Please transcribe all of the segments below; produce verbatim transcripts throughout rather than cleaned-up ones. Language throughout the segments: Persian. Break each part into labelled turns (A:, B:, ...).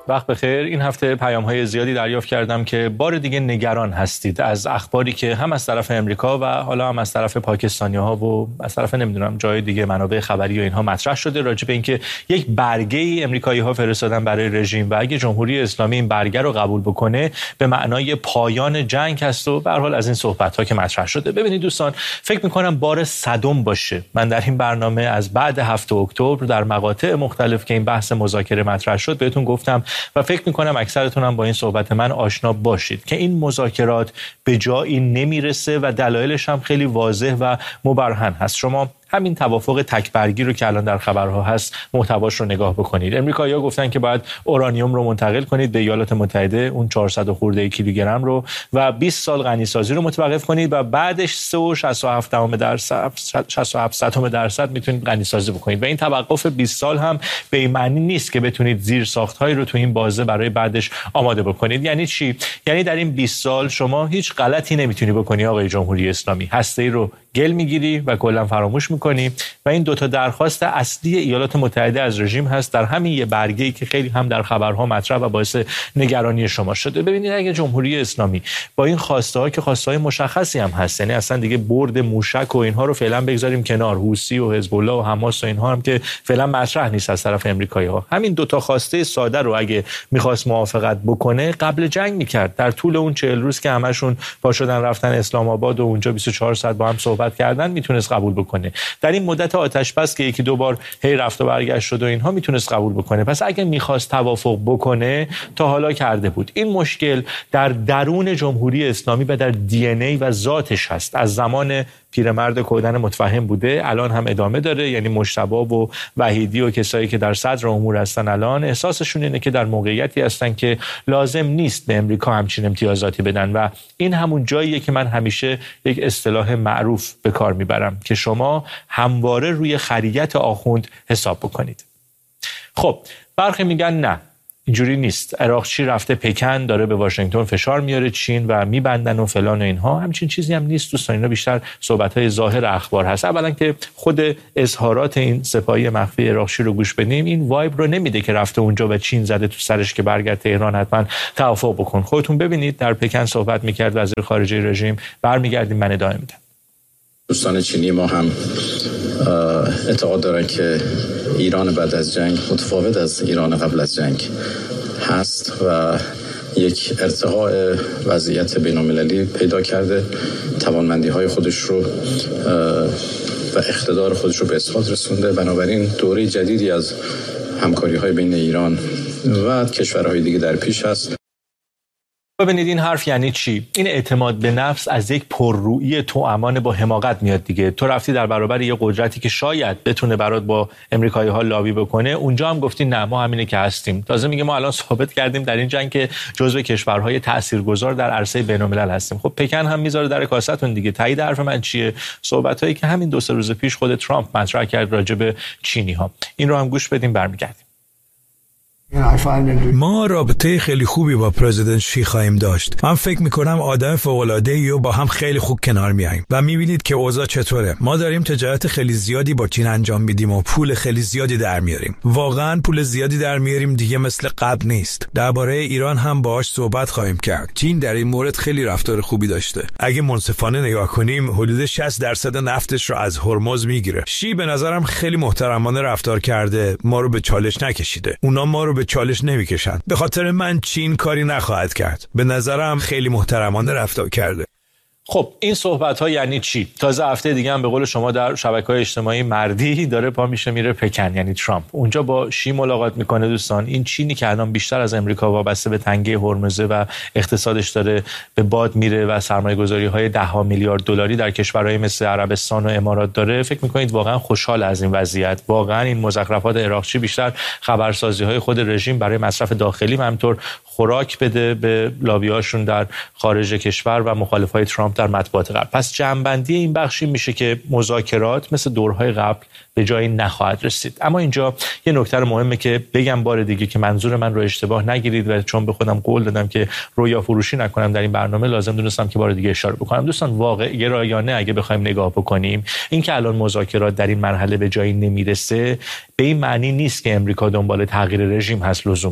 A: وقت بخیر. این هفته پیام‌های زیادی دریافت کردم که بار دیگه نگران هستید از اخباری که هم از طرف امریکا و حالا هم از طرف پاکستانی‌ها و از طرف نمیدونم جای دیگه منابع خبری و اینها مطرح شده راجع به اینکه یک برگه‌ای امریکایی‌ها فرستادن برای رژیم و اگه جمهوری اسلامی این برگه رو قبول بکنه به معنای پایان جنگ هست و به هر حال از این صحبت‌ها که مطرح شده. ببینید دوستان، فکر می‌کنم بار صدم باشه من در این برنامه از بعد هفتم اکتبر در مقاطع مختلف که این بحث مذاکره مطرح شد بهتون گفتم و فکر میکنم اکثرتون هم با این صحبت من آشنا باشید که این مذاکرات به جایی نمیرسه و دلایلش هم خیلی واضح و مبرهن هست. شما همین توافق تکبرگی رو که الان در خبرها هست محتواش رو نگاه بکنید. امریکایی‌ها گفتن که باید اورانیوم رو منتقل کنید به ایالات متحده، اون چهارصد خورده کیلوگرم رو و بیست سال غنیسازی رو متوقف کنید و بعدش سه و شصت و هفت درصد شصت و هفت درصد میتونید غنیسازی بکنید. و این توقف بیست سال هم به این معنی نیست که بتونید زیر ساخت‌هایی رو تو این بازه برای بعدش آماده بکنید. یعنی چی؟ یعنی در این بیست سال شما هیچ غلطی نمیتونی بکنی آقای جمهوری اسلامی. هسته‌ای رو گل میگیری و کلا فراموش میکنی و این دوتا درخواست اصلی ایالات متحده از رژیم هست در همین یه برگه‌ای که خیلی هم در خبرها مطرح و باعث نگرانی شما شده. ببینید اگه جمهوری اسلامی با این خواسته ها که خواسته های مشخصی هم هست، یعنی اصلا دیگه برد موشک و اینها رو فعلا بگذاریم کنار، حوثی و حزب الله و حماس و اینها هم که فعلا مطرح نیست از طرف امریکایی ها، همین دوتا خواسته ساده رو اگه میخواست موافقت بکنه قبل جنگ میکرد. در طول اون چهل روز که همشون پا شدن رفتن اسلام آباد و اونجا بیست و چهار ساعت با هم صحبت کردن میتونست قبول بکنه. در این مدت آتش بس که یکی دو بار هی رفت و برگشت شد و اینها میتونست قبول بکنه. پس اگه میخواست توافق بکنه تا حالا کرده بود. این مشکل در درون جمهوری اسلامی و در دی ان ای و ذاتش هست. از زمان پیرمرد کودن متفهم بوده، الان هم ادامه داره. یعنی مجتبی و وحیدی و کسایی که در صدر امور هستن الان احساسشون اینه که در موقعیتی هستن که لازم نیست به امریکا همچین امتیازاتی بدن و این همون جاییه که من همیشه یک اصطلاح معروف به کار میبرم که شما همواره روی خریت آخوند حساب بکنید. خب برخی میگن نه اینجوری نیست، عراقچی رفته پکن داره به واشنگتن فشار میاره چین و میبندن و فلان و اینها. همچین چیزی هم نیست دوستان، اینا بیشتر صحبت‌های ظاهر اخبار هست. اولا که خود اظهارات این سپاهی مخفی عراقچی رو گوش بدیم این وایب رو نمیده که رفته اونجا و چین زده تو سرش که برگرد تهران حتما توافق بکن. خودتون ببینید در پکن صحبت میکرد وزیر خارجه رژیم. برمیگردیم من ادامه میدم.
B: دوستان چینی ما هم اعتقاد دارن که ایران بعد از جنگ متفاوت از ایران قبل از جنگ هست و یک ارتقاء وضعیت بین‌المللی پیدا کرده، توانمندی های خودش رو و اقتدار خودش رو به اثبات رسونده. بنابراین دوره جدیدی از همکاری های بین ایران و کشورهای دیگه در پیش هست.
A: ببینید این حرف یعنی چی؟ این اعتماد به نفس از یک پررویی توامان با حماقت میاد دیگه. تو رفتی در برابر یه قدرتی که شاید بتونه برات با امریکایی ها لابی بکنه، اونجا هم گفتی نه ما همینه که هستیم. تازه میگه ما الان ثابت کردیم در این جنگ که جزو کشورهای تاثیرگذار در عرصه بین‌الملل هستیم. خب پکن هم میذاره در کاستون دیگه. تایید حرف من چیه؟ صحبتایی که همین دو سه روز پیش خود ترامپ مطرح کرد راجع به چینی ها. این رو هم گوش بدیم برمیگردیم.
C: ما رابطه خیلی خوبی با پرزیدنت شی خواهیم داشت. من فکر میکنم آدم فوق‌العاده‌ای و با هم خیلی خوب کنار میاییم و میبینید که اوضاع چطوره. ما داریم تجارت خیلی زیادی با چین انجام میدیم و پول خیلی زیادی در میاریم. واقعا پول زیادی در میاریم دیگه، مثل قبل نیست. درباره ایران هم باهاش صحبت خواهیم کرد. چین در این مورد خیلی رفتار خوبی داشته. اگه منصفانه نگاه کنیم حدود شصت درصد نفتش رو از هرمز میگیره. شی به نظرم خیلی محترمانه رفتار کرده، ما رو به چالش نکشیده. اونا ما رو به چالش نمیکشن. به خاطر من چین کاری نخواهد کرد. به نظرم خیلی محترمانه رفتار کرده.
A: خب این صحبت ها یعنی چی؟ تازه هفته دیگه هم به قول شما در شبکه‌های اجتماعی مردی داره پا میشه میره پکن، یعنی ترامپ اونجا با شی ملاقات میکنه. دوستان این چینی که الان بیشتر از امریکا وابسته به تنگه هرمز و اقتصادش داره به باد میره و سرمایه‌گذاری های ده ها میلیارد دلاری در کشورهای مثل عربستان و امارات داره، فکر میکنید واقعا خوشحال از این وضعیت؟ واقعا این مزخرفات عراقچی بیشتر خبرسازی های خود رژیم برای مصرف داخلی و همینطور خوراک بده به لابی‌هاشون در خارج کشور و مخالفای ترامپ در مطبوعات غرب. پس جمع‌بندی این بخشی میشه که مذاکرات مثل دورهای قبل به جایی نخواهد رسید. اما اینجا یه نکته مهمه که بگم بار دیگه که منظور من رو اشتباه نگیرید و چون به خودم قول دادم که رویا فروشی نکنم در این برنامه لازم دونستم که بار دیگه اشاره بکنم. دوستان واقع گرایانه اگه بخوایم نگاه بکنیم این که الان مذاکرات در این مرحله به جایی نمیرسه به این معنی نیست که امریکا دنبال تغییر رژیم هست لزوما.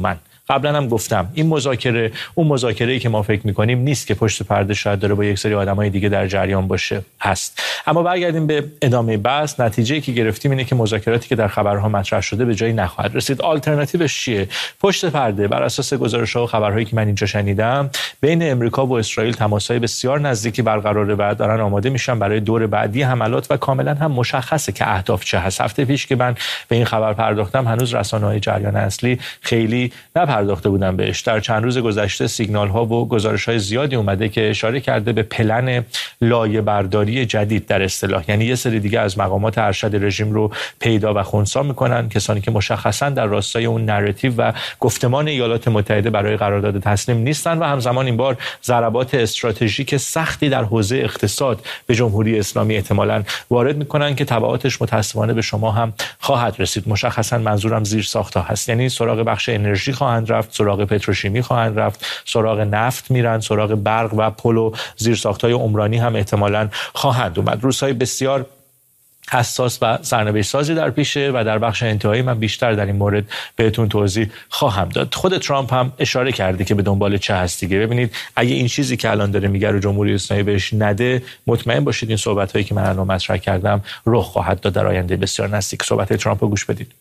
A: قبلا هم گفتم این مذاکره اون مذاکره‌ای که ما فکر می‌کنیم نیست که پشت پرده شاید داره با یک سری آدمای دیگه در جریان باشه هست. اما برگردیم به ادامه بحث. نتیجه‌ای که گرفتیم اینه که مذاکراتی که در خبرها مطرح شده به جایی نخواهد رسید. آلترناتیوش چیه؟ پشت پرده بر اساس گزارش‌ها و خبرهایی که من اینجا شنیدم بین امریکا و اسرائیل تماس‌های بسیار نزدیکی برقراره و دارن آماده میشن برای دور بعدی حملات و کاملا هم مشخصه که اهداف چه هست. هفته پیش که من به این خبر پرداختم هنوز رسانه‌های جریان اصلی خیلی نپرداخته بودن بهش. در چند روز گذشته سیگنال‌ها و گزارش‌های زیادی اومده که اشاره کرده به پلن لایه‌برداری جدید در اصطلاح، یعنی یه سری دیگه از مقامات ارشد رژیم رو پیدا و خنثی میکنن، کسانی که مشخصا در راستای اون نراتیو و گفتمان ایالات متحده برای قرارداد تسلیم نیستن و همزمان این بار ضربات استراتژیک سختی در حوزه اقتصاد به جمهوری اسلامی احتمالاً وارد میکنن که تبعاتش متأسفانه به شما هم خواهد رسید. مشخصا منظورم زیر ساخت‌ها هست، یعنی سراغ بخش انرژی خواهند رفت، سراغ پتروشیمی خواهند رفت، سراغ نفت میرن، سراغ برق و پل و زیر ساخت‌های عمرانی هم احتمالاً خواهند اومد. روزهای بسیار حساس و سرنوشت سازی در پیشه و در بخش انتهایی من بیشتر در این مورد بهتون توضیح خواهم داد. خود ترامپ هم اشاره کرده که به دنبال چه هست دیگه. ببینید اگه این چیزی که الان داره میگه رو جمهوری اسلامی بهش نده، مطمئن باشید این صحبت‌هایی که من الان مطرح کردم رخ خواهد داد در آینده بسیار نزدیک. صحبت ترامپ رو گوش بدید.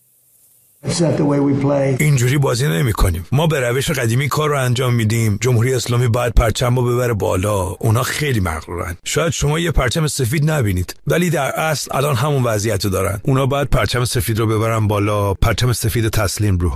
C: اینجوری بازی نمی کنیم. ما به روش قدیمی کار رو انجام میدیم. جمهوری اسلامی باید پرچم رو ببره بالا. اونا خیلی مغرورن. شاید شما یه پرچم سفید نبینید، ولی در اصل الان همون وضعیت رو دارن. اونا باید پرچم سفید رو ببرن بالا، پرچم سفید تسلیم رو.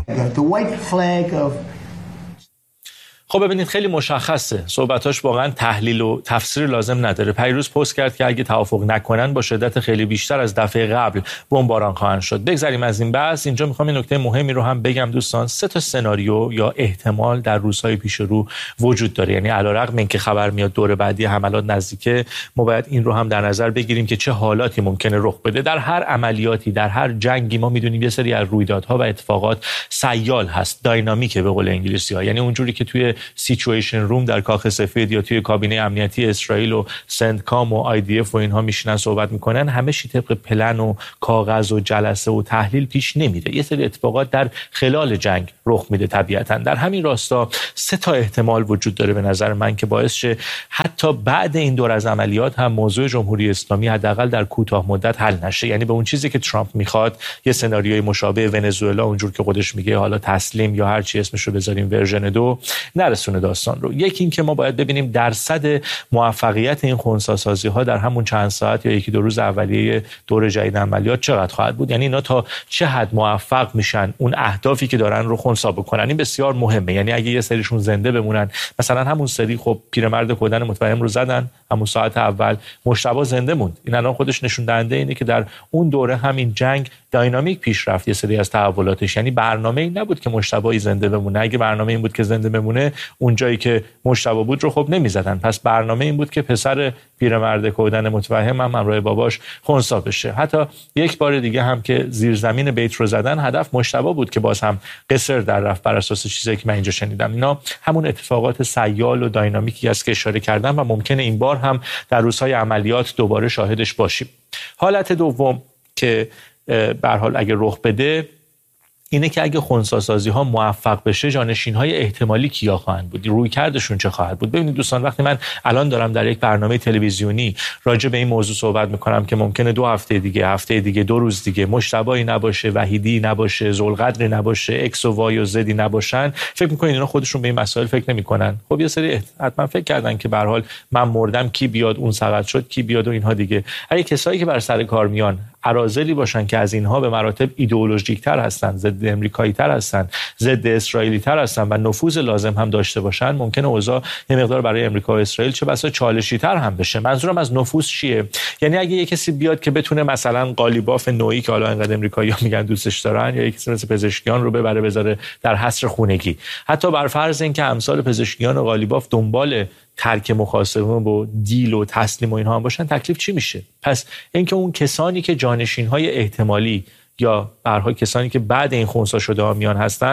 A: خب ببینید خیلی مشخصه، صحبتاش واقعا تحلیل و تفسیر لازم نداره. پیروز پست کرد که اگه توافق نکنن با شدت خیلی بیشتر از دفعه قبل بمباران خواهند شد. بگذریم از این بحث. اینجا میخوام این نکته مهمی رو هم بگم دوستان. سه تا سناریو یا احتمال در روزهای پیش رو وجود داره، یعنی علیرغم اینکه خبر میاد دور بعدی حملات نزدیکه، ما باید این رو هم در نظر بگیریم که چه حالاتی ممکنه رخ بده. در هر عملیاتی، در هر جنگی ما میدونیم یه سری از رویدادها و اتفاقات سیال هست، داینامیکه به قول انگلیسی‌ها، یعنی اونجوری که توی سیچویشن روم در کاخ سفید یا توی کابینه امنیتی اسرائیل و سنتکام و آی دی اف و اینها میشینن صحبت میکنن، همه چی طبق پلن و کاغذ و جلسه و تحلیل پیش نمیره. یه سری اتفاقات در خلال جنگ رخ میده طبیعتاً. در همین راستا سه تا احتمال وجود داره به نظر من که باعث شه حتی بعد این دور از عملیات هم موضوع جمهوری اسلامی حداقل در کوتاه مدت حل نشه، یعنی به اون چیزی که ترامپ میخواد، یه سناریوی مشابه ونزوئلا اونجور که خودش میگه، حالا تسلیم یا هر چی اسمش رو بذاریم ورژن دو، نرسونه داستان رو. یکی این که ما باید ببینیم درصد موفقیت این خنثی ها در همون چند ساعت یا یکی دو روز اولیه دور جدید عملیات چقدر خواهد بود، یعنی اینا تا چه حد موفق میشن اون اهدافی که دارن رو خنثی بکنن. این بسیار مهمه، یعنی اگه یه سریشون زنده بمونن، مثلا همون سری خب پیرمرد کودن متوهم رو زدن همون ساعت اول، مجتبی زنده موند، این الان خودش نشون دهنده اینه که در اون دوره همین جنگ داینامیک پیش رفت یه سری از تحولاتش، یعنی برنامه این نبود که مجتبی زنده بمونه. اگه برنامه این بود که زنده بمونه، اون جایی که مجتبی بود رو خب نمیزدن. پس برنامه این بود که پسر پیرمرد کودن متوهم هم همراه باباش خنثی بشه. حتی یک بار دیگه هم که زیرزمین بیت رو زدن، هدف مجتبی بود که باز هم قصر در رفت بر اساس چیزایی که من اینجا شنیدم. اینا همون اتفاقات سیال و داینامیکی است که اشاره کردم و ممکنه این بار هم در روزهای عملیات دوباره شاهدش باشیم. حالت دوم که به هر حال اگه رخ بده اینه که اگه خنثی سازی ها موفق بشه، جانشین های احتمالی کیا خواهند بود، روی کردشون چه خواهد بود. ببینید دوستان، وقتی من الان دارم در یک برنامه تلویزیونی راجع به این موضوع صحبت میکنم که ممکنه دو هفته دیگه، هفته دیگه، دو روز دیگه مجتبی نباشه، وحیدی نباشه، ذوالقدری نباشه، ایکس و وای و زدی نباشن، فکر میکنین اینا خودشون به این مسائل فکر نمیکنن؟ خب یه سری حتما فکر کردن که به هر حال من مردم کی بیاد، اون سقط شد کی بیاد و اینها دیگه. اگه کسایی که بر سر کار میان اراذلی باشن که از اینها به مراتب ایدئولوژیک تر هستن، ضد امریکایی تر هستن، ضد اسرائیلی تر هستن و نفوذ لازم هم داشته باشن، ممکنه اوضاع یه مقدار برای امریکا و اسرائیل چه بسا چالشی تر هم بشه. منظورم از نفوذ چیه؟ یعنی اگه یه کسی بیاد که بتونه مثلا قالیباف نوعی که حالا انقدر امریکایی‌ها میگن دوستش دارن، یا کسی مثل پزشکیان رو ببره بذاره در حصر خونگی، حتی بر فرض اینکه امثال پزشکیان و قالیباف دنبال ترک مخاصمه و دیل و تسلیم و اینها هم باشن، تکلیف چی میشه؟ پس اینکه اون کسانی که جانشین های احتمالی یا به هر حال کسانی که بعد این خنثی شده ها میان هستن،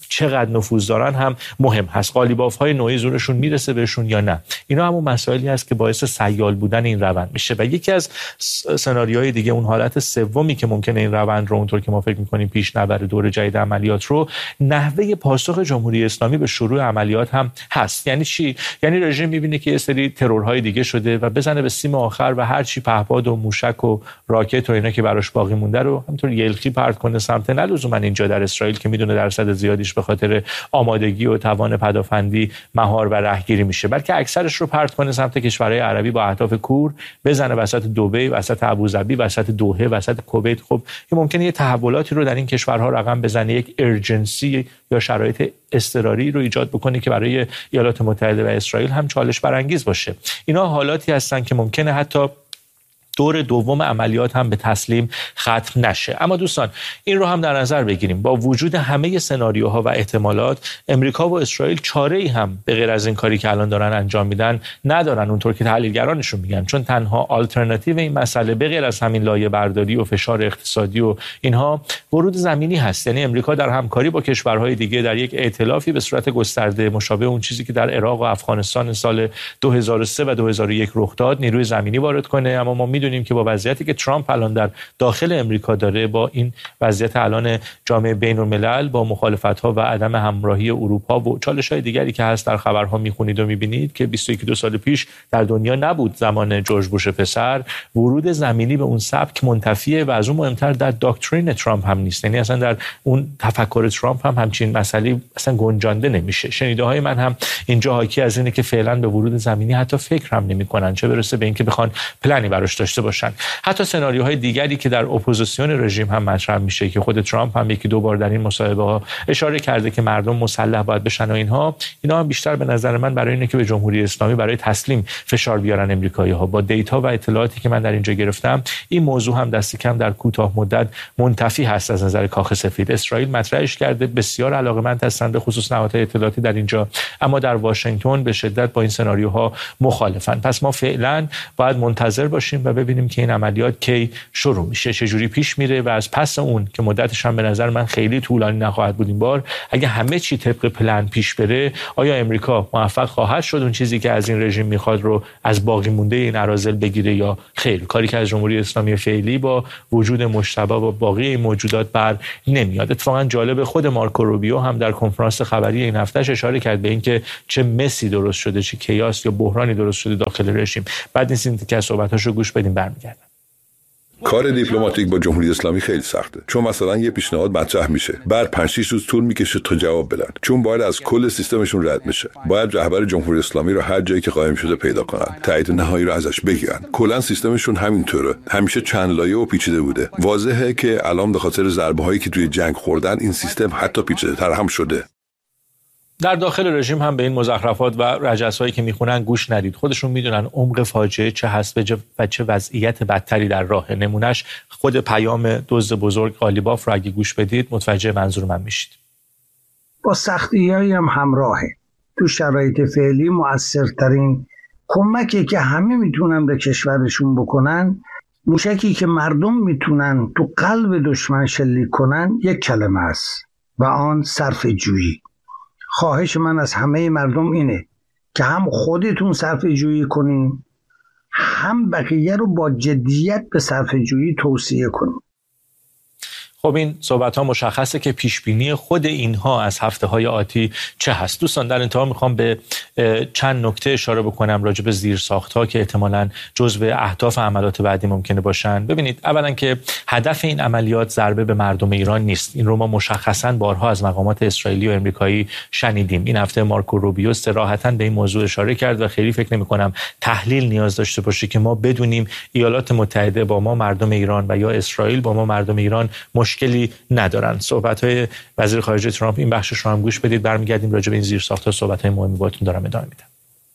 A: چقدر نفوذ دارن هم مهم هست. قالیباف‌های نوعی زورشون میرسه بهشون یا نه. اینا همون مسائلی هست که باعث سیال بودن این روند میشه. و یکی از سناریوهای دیگه، اون حالت سومی که ممکنه این روند رو اونطور که ما فکر می‌کنیم پیش نبره، دور جدید عملیات رو، نحوه پاسخ جمهوری اسلامی به شروع عملیات هم هست. یعنی چی؟ یعنی رژیم می‌بینه که یه سری ترورهای دیگه شده و بزنه به سیم آخر و هر چی پهپاد و موشک و راکت و اینا که براش باقی مونده رو همینطور یلخی پرت کنه سمت، نه لزوما اینجا در اسرائیل که میدونه درصد زیادیش به خاطر آمادگی و توان پدافندی مهار و رهگیری میشه، بلکه اکثرش رو پرت کنه سمت کشورهای عربی با اهداف کور، بزنه وسط دبی، وسط ابوظبی، وسط دوحه، وسط کویت. خب این ممکنه یه تحولاتی رو در این کشورها رقم بزنه، یک ارجنسی یا شرایط اضطراری رو ایجاد بکنه که برای ایالات متحده و اسرائیل هم چالش برانگیز باشه. اینا حالاتی هستن که ممکنه حتی دور دوم عملیات هم به تسلیم ختم نشه. اما دوستان این رو هم در نظر بگیریم، با وجود همه سناریوها و احتمالات، امریکا و اسرائیل چاره‌ای هم به غیر از این کاری که الان دارن انجام میدن ندارن، اونطور که تحلیلگرانشون میگن، چون تنها آلترناتیو این مسئله به غیر از همین لایه برداری و فشار اقتصادی و اینها ورود زمینی هست. یعنی امریکا در همکاری با کشورهای دیگه در یک ائتلافی به صورت گسترده مشابه اون چیزی که در عراق و افغانستان سال دو هزار و سه و دو هزار و یک رخ داد نیروی زمینی وارد کنه. اما ما میدونیم که با وضعیتی که ترامپ الان در داخل امریکا داره، با این وضعیت الان جامعه بین الملل، با مخالفت‌ها و عدم همراهی اروپا و چالش‌های دیگری که هست در خبرها می‌خونید و می‌بینید که بیست و یک دو سال پیش در دنیا نبود زمان جورج بوش پسر، ورود زمینی به اون سبک منتفیه و از اون مهمتر در داکترین ترامپ هم نیست. یعنی اصلا در اون تفکر ترامپ هم همچین مسئله اصلا گنجانده نمیشه. شنیده‌های من هم اینجا حاکی از اینه که فعلا به ورود زمینی حتی فکر هم نمی‌کنن، چه برسه به اینکه بخوان پلنی براش داشته باشن. حتی سناریوهای دیگری که در اپوزیسیون رژیم هم مطرح میشه که خود ترامپ هم یکی دو بار در این مصاحبه ها اشاره کرده که مردم مسلح باید بشن و اینها اینا هم بیشتر به نظر من برای اینه که به جمهوری اسلامی برای تسلیم فشار بیارن امریکایی‌ها. با دیتا و اطلاعاتی که من در اینجا گرفتم، این موضوع هم دست کم در کوتاه مدت منتفی هست از نظر کاخ سفید. اسرائیل مطرحش کرده، بسیار علاقه‌مند هستند به خصوص نهادهای اطلاعاتی در اینجا، اما در واشنگتن به شدت با این سناریوها مخالفن. پس ما فعلا باید منتظر باشیم و ببینیم که این عملیات کی شروع میشه، چه جوری پیش میره و از پس اون که مدتش هم به نظر من خیلی طولانی نخواهد بود این بار، اگه همه چی طبق پلن پیش بره، آیا امریکا موفق خواهد شد اون چیزی که از این رژیم میخواد رو از باقی مونده این اراذل بگیره یا خیر؟ کاری که از جمهوری اسلامی فعلی با وجود مجتبی و باقی این موجودات بر نمیاد. اتفاقا جالب، خود مارکو روبیو هم در کنفرانس خبری این هفتهش اشاره کرد به اینکه چه مسی درست شده، چه کیاس یا بحرانی درست شده داخل رژیم. بعد نیست که صحبتاشو گوش بدیم برمیگردم.
D: کار دیپلماتیک با جمهوری اسلامی خیلی سخته، چون مثلا یه پیشنهاد مطرح میشه، بعد پنج شش روز طول میکشه تا جواب بدن، چون باید از کل سیستمشون رد بشه. باید رهبر جمهوری اسلامی رو هر جایی که قائم شده پیدا کنن، تایید نهایی رو ازش بگیرن. کلا سیستمشون همینطوره، همیشه چند لایه و پیچیده بوده. واضحه که الان به خاطر ضربه‌هایی که توی جنگ خوردن این سیستم حتی پیچیده‌تر هم شده.
A: در داخل رژیم هم به این مزخرفات و رجسایی که میخونن گوش ندید. خودشون میدونن عمق فاجعه چه هست و چه وضعیت بدتری در راه. نمونش خود پیام دزد بزرگ قالیباف رو اگه گوش بدید متوجه منظور من میشید.
E: با سختی‌هایی هم همراهه. تو شرایط فعلی مؤثرترین کمکی که همه میتونن به کشورشون بکنن، موشکی که مردم میتونن تو قلب دشمن شلیک کنن، یک کلمه است و آن صرفه جویی. خواهش من از همه مردم اینه که هم خودتون صرفه جویی کنین، هم بقیه رو با جدیت به صرفه جویی توصیه کنین.
A: خب این صحبت ها مشخصه که پیش بینی خود اینها از هفته های آتی چه هست. دوستان در انتها میخوام به چند نکته اشاره بکنم راجع به زیرساخت ها که احتمالاً جزو اهداف عملیات بعدی ممکنه باشن. ببینید، اولا که هدف این عملیات ضربه به مردم ایران نیست. این رو ما مشخصاً بارها از مقامات اسرائیلی و امریکایی شنیدیم. این هفته مارکو روبیو صراحتاً به این موضوع اشاره کرد و خیلی فکر نمی‌کنم تحلیل نیاز داشته باشه که ما بدونیم ایالات متحده با ما مردم ایران و یا اسرائیل با ما مردم ایران مشکلی ندارن. صحبت‌های وزیر خارجه ترامپ این بخشش رو هم گوش بدید، برمیگردیم راجع به این زیرساخت‌ها صحبت‌های مهمی باهاتون دارم ادامه میدم.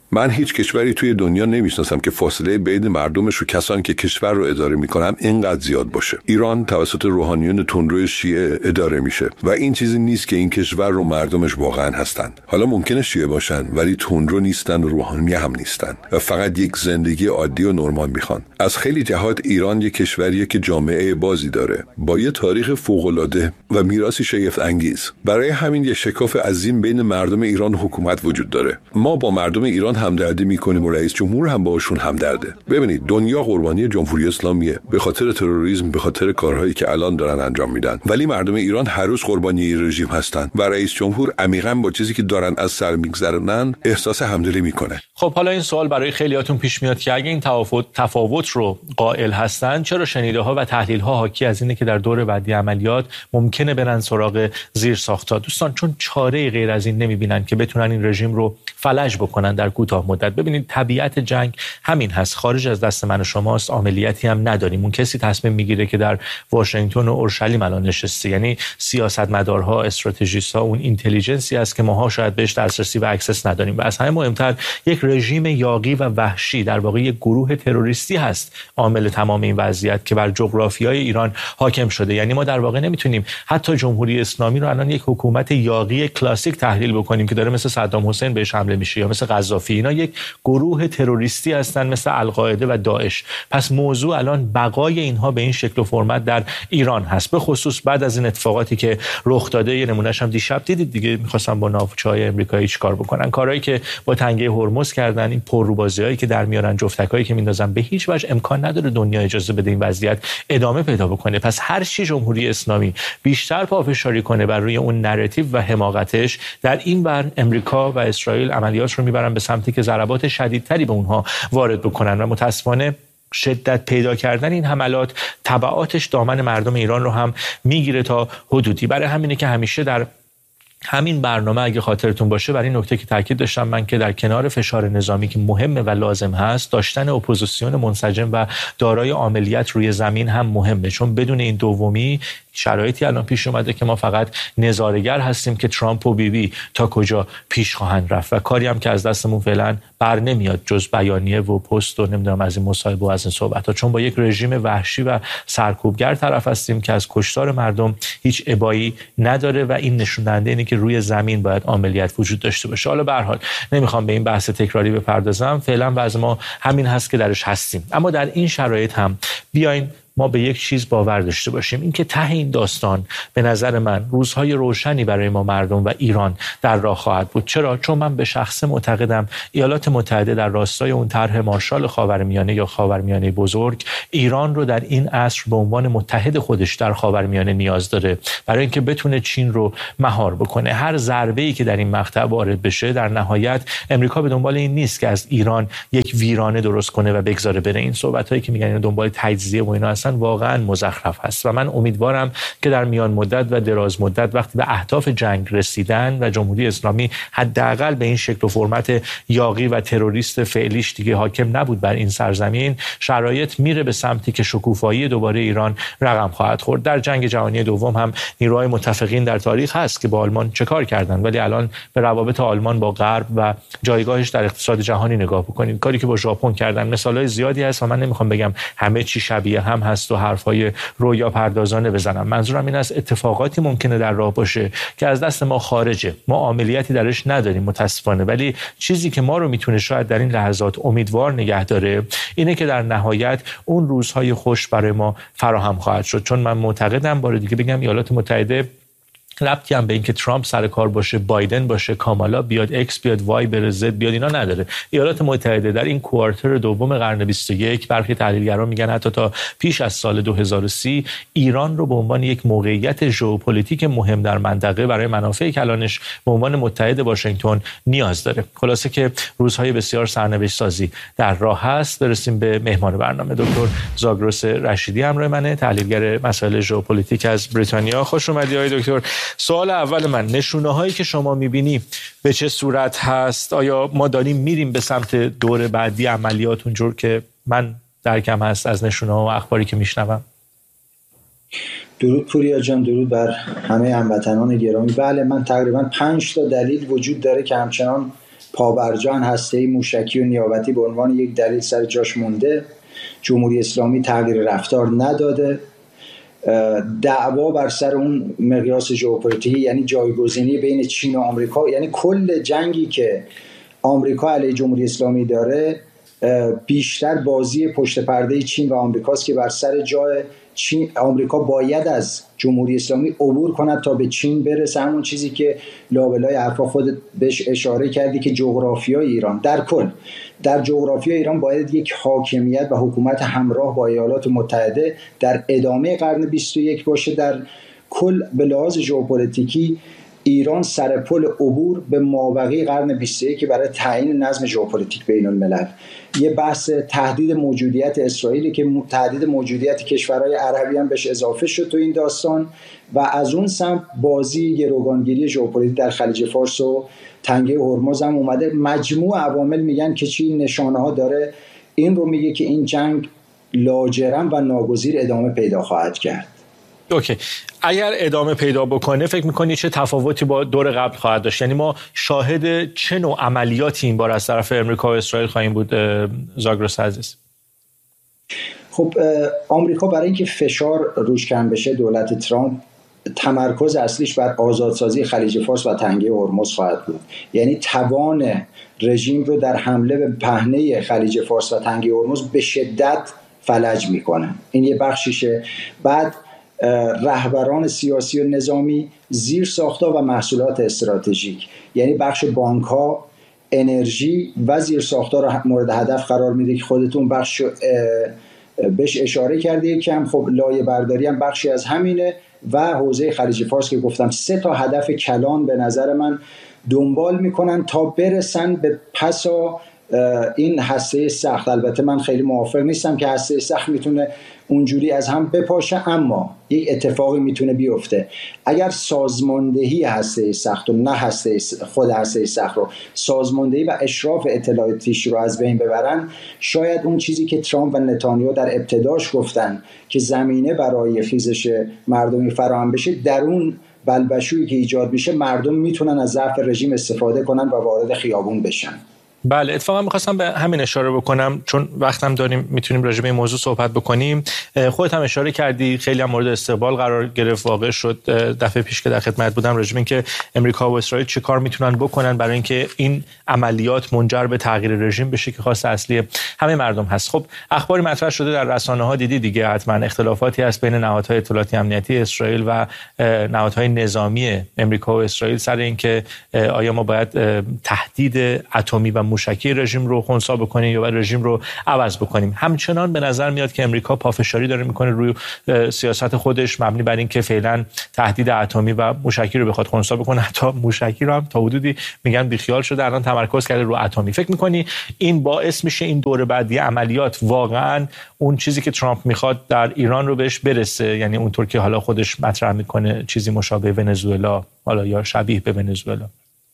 D: من هیچ کشوری توی دنیا نمیشناسم که فاصله بین مردمش و کسانی که کشور رو اداره میکنن اینقدر زیاد باشه. ایران توسط روحانیون تندروی شیعه اداره میشه و این چیزی نیست که این کشور رو مردمش واقعا هستن. حالا ممکنه شیعه باشن ولی تندرو نیستن و روحانی هم نیستن و فقط یک زندگی عادی و نرمال میخوان. از خیلی جهات ایران یک کشوریه که جامعه بازی داره با یه تاریخ فوق‌العاده و میراثی شگفت انگیز. برای همین یه شکاف عظیم بین مردم ایران و حکومت وجود داره. ما با مردم ایران همدردی میکنیم و رئیس جمهور هم باشون همدرده. ببینید دنیا قربانی جمهوری اسلامیه به خاطر تروریسم، به خاطر کارهایی که الان دارن انجام میدن، ولی مردم ایران هر روز قربانی این رژیم هستن و رئیس جمهور عمیقاً با چیزی که دارن از سر میگذرونن احساس همدلی میکنه.
A: خب حالا این سوال برای خیلیاتون پیش میاد که اگه این تفاوت تفاوت رو قائل هستن، چرا شنیده‌ها و تحلیل‌ها حاکی از اینه که در دور بعدی عملیات ممکنه برن سراغ زیرساخت‌ها؟ دوستان چون چاره غیر از این نمیبینن که بتونن این رژیم رو فلج بکنن در کوتاه مدت. ببینید طبیعت جنگ همین هست، خارج از دست من و شماست، عملیاتی هم نداریم. اون کسی تصمیم میگیره که در واشنگتن و اورشلیم الان نشسته، یعنی سیاستمدارها، استراتژیست‌ها، اون اینتلیجنسی است که ماها شاید بهش دسترسی و اکسس نداریم. و از همه مهمتر یک رژیم یاغی و وحشی، در واقع یک گروه تروریستی هست عامل تمام این وضعیت که بر جغرافیای ایران حاکم شده. یعنی ما در واقع نمیتونیم حتی جمهوری اسلامی رو الان یک حکومت یاغی کلاسیک تحلیل بکنیم که داره مثل صدام حسین بهش حمله میشه یا مثل قذافی. اینا یک گروه تروریستی هستن مثل القاعده و داعش. پس موضوع الان بقای اینها به این شکل و فرمت در ایران هست، به خصوص بعد از این اتفاقاتی که رخ داده. یه نمونهش هم دیشب دیدید دیگه، می‌خواستن با ناوچه‌های آمریکایی چیکار بکنن، کارهایی که با تنگه هرمز کردن، این پرروبازی‌هایی که در میارن، جفتکایی که میندازن، به هیچ وجه امکان نداره دنیا اجازه بده این وضعیت ادامه پیدا بکنه. پس هر چی جمهوری اسلامی بیشتر پافشاری کنه بر روی اون نراتیو و حماقتش، در این بر امریکا و اسرائیل عملیات رو میبرن به سمتی که ضربات شدیدتری به اونها وارد بکنن و متاسفانه شدت پیدا کردن این حملات تبعاتش دامن مردم ایران رو هم میگیره تا حدودی. برای همینه که همیشه در همین برنامه اگه خاطرتون باشه بر این نکته که تاکید داشتم من که در کنار فشار نظامی که مهمه و لازم هست، داشتن اپوزیسیون منسجم و دارای عملیات روی زمین هم مهمه، چون بدون این دومی شرایطی الان پیش اومده که ما فقط نظاره‌گر هستیم که ترامپ و بیبی تا کجا پیش خواهند رفت و کاری هم که از دستمون فعلا بر نمیاد جز بیانیه و پست و نمیدونم از این مصاحبه و از این صحبت‌ها، چون با یک رژیم وحشی و سرکوبگر طرف هستیم که از کشتار مردم هیچ ابایی نداره و این نشون دهنده اینه که روی زمین باید عملیات وجود داشته باشه. حالا به هر حال نمیخوام به این بحث تکراری بپردازم، فعلا وضع ما همین هست که درش هستیم. اما در این شرایط هم بیاین ما به یک چیز باور داشته باشیم، این که ته این داستان به نظر من روزهای روشنی برای ما مردم و ایران در راه خواهد بود. چرا؟ چون من به شخص معتقدم ایالات متحده در راستای اون طرح مارشال خاورمیانه یا خاورمیانه بزرگ ایران رو در این عصر به عنوان متحد خودش در خاورمیانه نیاز داره برای اینکه بتونه چین رو مهار بکنه. هر ضربه‌ای که در این مقطع وارد بشه در نهایت امریکا به دنبال این نیست که از ایران یک ویرانه درست کنه و بگذاره بره. این صحبتایی که میگن دنبال تجزیه و اینا واقعا مزخرف هست و من امیدوارم که در میان مدت و دراز مدت وقتی به اهداف جنگ رسیدن و جمهوری اسلامی حداقل به این شکل و فرمت یاغی و تروریست فعلیش دیگه حاکم نبود بر این سرزمین، شرایط میره به سمتی که شکوفایی دوباره ایران رقم خواهد خورد. در جنگ جهانی دوم هم نیروهای متفقین در تاریخ هست که با آلمان چه کار کردن، ولی الان به روابط آلمان با غرب و جایگاهش در اقتصاد جهانی نگاه بکنید، کاری که با ژاپن کردن. مثالای زیادی هست و من نمیخوام بگم همه چی شبیه هم هست و حرفای رویا پردازانه بزنم. منظورم این است اتفاقاتی ممکنه در راه باشه که از دست ما خارجه، ما عملیاتی درش نداریم متاسفانه، ولی چیزی که ما رو میتونه شاید در این لحظات امیدوار نگه داره اینه که در نهایت اون روزهای خوش برای ما فراهم خواهد شد. چون من معتقدم، بار دیگه بگم، ایالات متحده ربطی هم به این که ترامپ سر کار باشه، بایدن باشه، کامالا بیاد، اکس بیاد، وای بره، زد بیاد، اینا نداره. ایالات متحده در این کوارتر دوم قرن بیست و یک برخی تحلیلگران میگن حتی تا پیش از سال دو هزار و سی ایران رو به عنوان یک موقعیت ژئوپلیتیک مهم در منطقه برای منافع کلانش به عنوان متحد واشنگتن نیاز داره. خلاصه که روزهای بسیار سرنوشت سازی در راه هست. برسیم به مهمان برنامه. دکتر زاگرس رشیدی همراه منه، تحلیلگر مسائل ژئوپلیتیک از بریتانیا. خوش اومدید آقای دکتر. سوال اول من، نشونه هایی که شما میبینی به چه صورت هست؟ آیا ما داریم میریم به سمت دور بعدی عملیات اونجور که من درکم هست از نشونه ها و اخباری که میشنوم؟
F: درود پوریا جان، درود بر همه هموطنان گرامی. بله، من تقریبا پنج تا دلیل وجود داره که همچنان پابرجان هسته‌ای موشکی و نیابتی به عنوان یک دلیل سر جاش مونده. جمهوری اسلامی تغییر رفتار نداده. دعوا بر سر اون مقیاس ژئوپلیتیکی، یعنی جایگزینی بین چین و آمریکا، یعنی کل جنگی که آمریکا علیه جمهوری اسلامی داره بیشتر بازی پشت پرده چین و آمریکاست که بر سر جای چین آمریکا باید از جمهوری اسلامی عبور کند تا به چین برسه. همون چیزی که لابلای حرفا خودت بهش اشاره کردی که جغرافیای ایران در کل در جغرافیای ایران باید یک حاکمیت و حکومت همراه با ایالات متحده در ادامه قرن بیست و یک باشه. در کل به لحاظ ژئوپلیتیکی ایران سر پل عبور به مابقی قرن بیست و یک که برای تعیین نظم ژئوپلیتیک بین الملل. یه بحث تهدید موجودیت اسرائیلی که تهدید موجودیت کشورهای عربی هم بهش اضافه شد تو این داستان، و از اون سمت بازی گروگانگیری ژئوپلیتیک در خلیج فارس و تنگه هرمز هم اومده. مجموع عوامل میگن که چی نشانه ها داره این رو میگه که این جنگ لاجرم و ناگزیر ادامه پیدا خواهد کرد.
A: اوکی. اگر ادامه پیدا بکنه فکر میکنی چه تفاوتی با دور قبل خواهد داشت؟ یعنی ما شاهد چه نوع عملیاتی این بار از طرف امریکا و اسرائیل خواهیم بود زاگرس عزیز؟
F: خب آمریکا برای اینکه فشار روش کم بشه، دولت ترامپ تمرکز اصلیش بر آزادسازی خلیج فارس و تنگه هرمز خواهد بود. یعنی توان رژیم رو در حمله به پهنه خلیج فارس و تنگه هرمز به شدت فلج میکنه. این یه بخشیشه. بعد رهبران سیاسی و نظامی، زیر ساخت‌ها و محصولات استراتژیک، یعنی بخش بانک‌ها، انرژی و زیر ساخت‌ها رو مورد هدف قرار میده که خودتون بخش بهش اشاره کرده. یکم خب لایه برداری هم بخشی از همینه، و حوزه خلیج فارس که گفتم سه تا هدف کلان به نظر من دنبال میکنن تا برسن به پسا این هسته سخت. البته من خیلی موافق نیستم که هسته سخت میتونه اونجوری از هم بپاشه، اما یک اتفاقی میتونه بیفته. اگر سازماندهی هسته سخت و نه هسته خود هسته سخت رو، سازماندهی و اشراف اطلاعاتیش رو از بین ببرن، شاید اون چیزی که ترامپ و نتانیاهو در ابتداش گفتن که زمینه برای خیزش مردمی فراهم بشه، در اون بلبشویی که ایجاد میشه مردم میتونن از ضعف رژیم استفاده کنن و وارد خیابون بشن.
A: بله، اتفاقا می‌خواستم به همین اشاره بکنم چون وقتم داریم میتونیم راجع به این موضوع صحبت بکنیم. خودت هم اشاره کردی خیلی هم مورد استقبال قرار گرفت، واقع شد دفعه پیش که در خدمت بودم راجع به اینکه امریکا و اسرائیل چه کار میتونن بکنن برای اینکه این عملیات منجر به تغییر رژیم بشه که خواست اصلی همه مردم هست. خب اخباری مطرح شده در رسانه‌ها، دیدی دیگه حتما، اختلافاتی هست بین نهادهای اطلاعاتی امنیتی اسرائیل و نهادهای نظامی امریکا و اسرائیل سر اینکه آیا ما باید تهدید اتمی و موشکی رژیم رو خنثی بکنیم یا رژیم رو عوض بکنیم. همچنان به نظر میاد که امریکا پافشاری داره میکنه روی سیاست خودش مبنی بر این که فعلا تهدید اتمی و موشکی رو بخواد خنثی بکنه. حتی موشکی رو هم تا حدودی میگن بیخیال شده، الان تمرکز کرده رو اتمی. فکر میکنی این باعث میشه این دور بعدی عملیات واقعا اون چیزی که ترامپ میخواد در ایران رو بهش برسه؟ یعنی اونطور که حالا خودش مطرح میکنه چیزی مشابه ونزوئلا، حالا یا شبیه به ونزوئلا.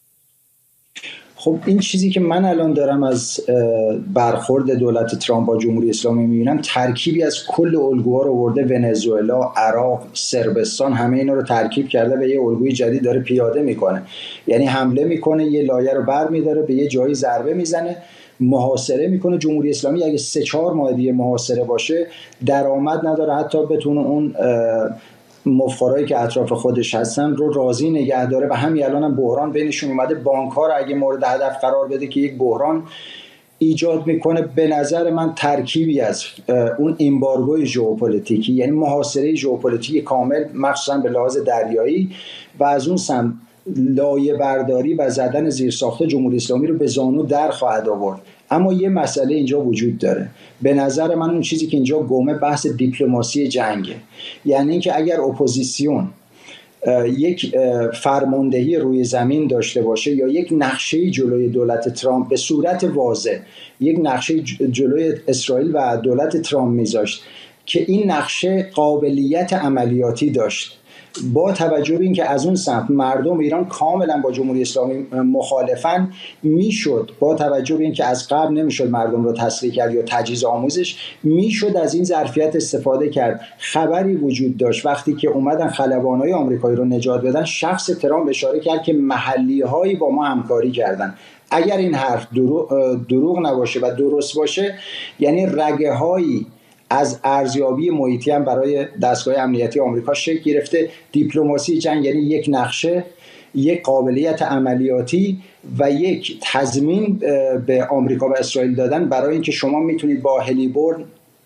F: خب این چیزی که من الان دارم از برخورد دولت ترامپ با جمهوری اسلامی میبینم ترکیبی از کل الگوها رو آورده. ونزوئلا، عراق، صربستان، همه اینا رو ترکیب کرده و یه الگوی جدید داره پیاده میکنه. یعنی حمله میکنه، یه لایه رو برمیداره، به یه جایی ضربه میزنه، محاصره میکنه. جمهوری اسلامی اگه سه چهار ماه دیگه محاصره باشه درآمد نداره حتی بتونه اون مفخرایی که اطراف خودش هستن رو راضی نگه داره. و همین الان هم بحران بینشون اومده. بانک‌ها رو اگه مورد هدف قرار بده که یک بحران ایجاد میکنه. به نظر من ترکیبی از اون امبارگوی ژئوپلیتیکی، یعنی محاصره ژئوپلیتیکی کامل مخصوصا به لحاظ دریایی، و از اون سمت لایه برداری و زدن زیرساخت جمهوری اسلامی رو به زانو در خواهد آورد. اما یه مسئله اینجا وجود داره. به نظر من اون چیزی که اینجا گمه بحث دیپلماسی جنگه. یعنی اینکه اگر اپوزیسیون یک فرماندهی روی زمین داشته باشه یا یک نقشه جلوی دولت ترامپ به صورت واضح، یک نقشه جلوی اسرائیل و دولت ترامپ میذاشت که این نقشه قابلیت عملیاتی داشت با توجه به اینکه از اون سمت مردم ایران کاملا با جمهوری اسلامی مخالفن، میشد با توجه به اینکه از قبل نمیشد مردم رو تسلیح کرد یا تجهیز آموزش، میشد از این ظرفیت استفاده کرد. خبری وجود داشت وقتی که اومدن خلبانای آمریکایی رو نجات بدن، شخص ترامپ اشاره کرد که محلی هایی با ما همکاری کردن. اگر این حرف دروغ, دروغ نباشه و درست باشه، یعنی رگه هایی از ارزیابی محیطی هم برای دستگاه امنیتی آمریکا شکل گرفته. دیپلماسی جنگ یعنی یک نقشه، یک قابلیت عملیاتی و یک تضمین به آمریکا و اسرائیل دادن برای اینکه شما میتونید با هلیبرن،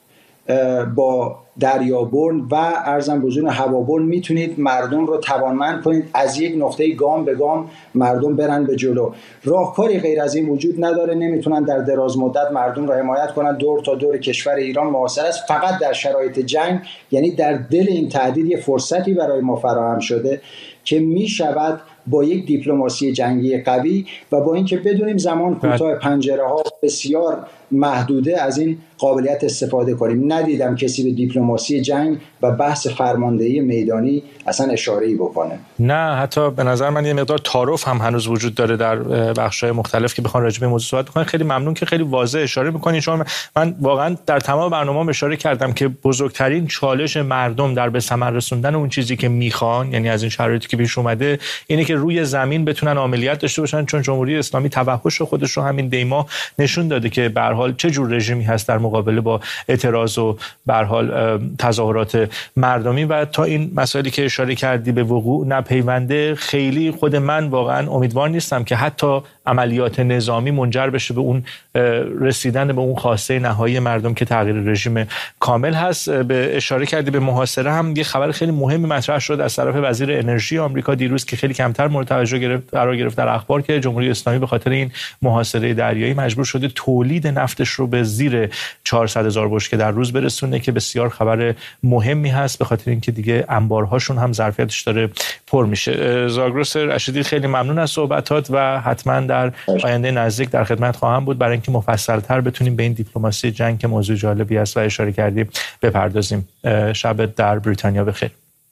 F: با دریابرن و ارزم بزرگ هوابرن میتونید مردم رو توانمند کنید از یک نقطه گام به گام مردم برن به جلو. راهکاری غیر از این وجود نداره. نمیتونن در دراز مدت مردم رو حمایت کنن. دور تا دور کشور ایران محاصره است. فقط در شرایط جنگ، یعنی در دل این تهدید، یه فرصتی برای ما فراهم شده که میشود با یک دیپلماسی جنگی قوی و با اینکه بدونیم زمان کوتاه، پنجره ها بسیار محدوده، از این قابلیت استفاده کنیم. ندیدم کسی به دیپلماسی جنگ و بحث فرماندهی میدانی اصلا اشاره‌ای بکنه.
A: نه، حتی به نظر من یه مقدار تعارف هم هنوز وجود داره در بخش‌های مختلف که بخوان راجع به موضوع صحبت بکنن. خیلی ممنون که خیلی واضح اشاره می‌کنید. چون من واقعا در تمام برنامه‌ام اشاره کردم که بزرگترین چالش مردم در به ثمر رسوندن اون چیزی که می‌خوان، یعنی از این شرایطی که پیش اومده، اینه که روی زمین بتونن عملیات داشته باشن. چون جمهوری اسلامی توحش خودش رو همین دیما نشون داده که به هر حال چه جور رژیمی هست در مقابله با اعتراض و به هر حال تظاهرات مردمی. و تا این مسائلی که اشاره کردی به وقوع نپیونده، خیلی خود من واقعا امیدوار نیستم که حتی عملیات نظامی منجر بشه به اون رسیدن به اون خواسته نهایی مردم که تغییر رژیم کامل هست. به اشاره کردی به محاصره، هم یه خبر خیلی مهمی مطرح شد از طرف وزیر انرژی آمریکا دیروز که خیلی کمتر مورد توجه گرفت قرار گرفت در اخبار، که جمهوری اسلامی به خاطر این محاصره دریایی مجبور شده تولید نفتش رو به زیر چهارصد هزار بشکه در روز برسونه، که بسیار خبر مهمی هست به خاطر اینکه دیگه انبارهاشون هم ظرفیتش داره پر میشه. زاگرس رشیدی، خیلی ممنون از صحبتات و حتما در آینده نزدیک در خدمت خواهم بود برای اینکه مفصل‌تر بتونیم به این دیپلماسی جنگ که موضوع جالبی است و اشاره کردیم بپردازیم. شب در بریتانیا بخیر.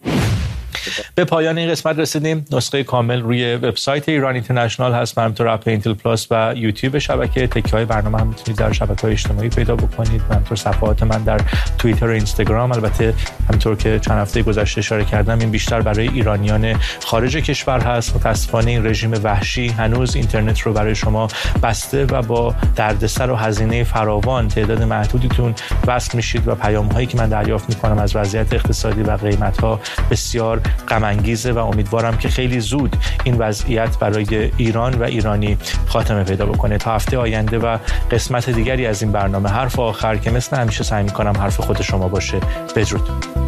A: به پایان این قسمت رسیدیم. نسخه کامل روی وبسایت ایران اینترنشنال هست، همینطور اپ اینتل پلاس و یوتیوب شبکه. تکه‌های برنامه هم میتونید در شبکه‌های اجتماعی پیدا بکنید، همینطور صفحات من در توییتر و اینستاگرام. البته همینطور که چند هفته گذشته اشاره کردم، این بیشتر برای ایرانیان خارج کشور هست. متأسفانه این رژیم وحشی هنوز اینترنت رو برای شما بسته و با دردسر و هزینه فراوان تعداد محدودیتون وصل میشید و پیام‌هایی که من دریافت می‌کنم از وضعیت اقتصادی و قیمت‌ها بسیار غم انگیزه و امیدوارم که خیلی زود این وضعیت برای ایران و ایرانی خاتمه پیدا بکنه. تا هفته آینده و قسمت دیگری از این برنامه حرف آخر، که مثل همیشه سعی می‌کنم حرف خود شما باشه. بدرود.